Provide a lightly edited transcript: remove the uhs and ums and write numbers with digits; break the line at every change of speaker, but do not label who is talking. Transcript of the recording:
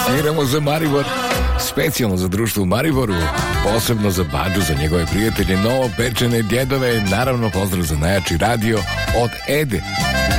Sviramo za Maribor, specijalno za društvo u Mariboru, posebno za Badžu, za njegove prijatelje, novopečene djedove, naravno pozdrav za najjači radio od Ede.